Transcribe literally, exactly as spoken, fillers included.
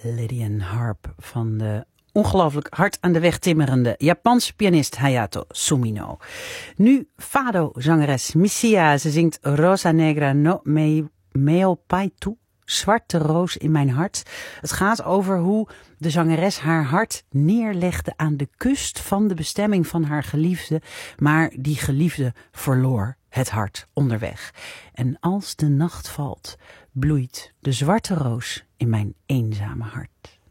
Lydian Harp van de ongelooflijk hard aan de weg timmerende Japanse pianist Hayato Sumino. Nu fado-zangeres Missia. Ze zingt Rosa Negra no me, meo paitu, Zwarte roos in mijn hart. Het gaat over hoe de zangeres haar hart neerlegde aan de kust van de bestemming van haar geliefde, maar die geliefde verloor het hart onderweg. En als de nacht valt, bloeit de zwarte roos in mijn eenzame hart.